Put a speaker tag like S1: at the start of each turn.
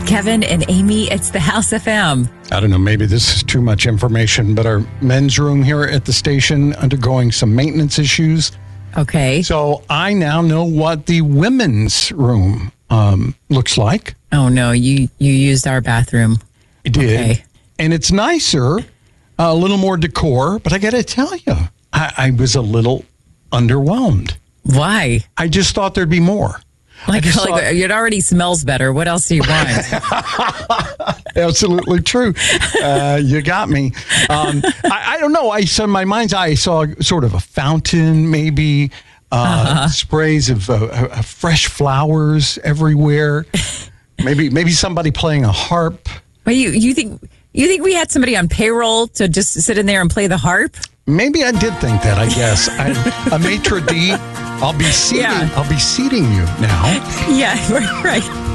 S1: Kevin and Amy, it's the House FM.
S2: I don't know, maybe this is too much information, but our men's room here at the station undergoing some maintenance issues.
S1: Okay.
S2: So I now know what the women's room looks like.
S1: Oh, no, you used our bathroom.
S2: I did.
S1: Okay.
S2: And it's nicer, a little more decor, but I got to tell you, I was a little underwhelmed.
S1: Why?
S2: I just thought there'd be more.
S1: It already smells better. What else do you want?
S2: Absolutely true. You got me. I don't know. In my mind's eye, I saw sort of a fountain, maybe sprays of fresh flowers everywhere. Maybe somebody playing a harp.
S1: But you think we had somebody on payroll to just sit in there and play the harp?
S2: Maybe I did think that. I guess a maitre d'. I'll be seating you now.
S1: Yeah, right.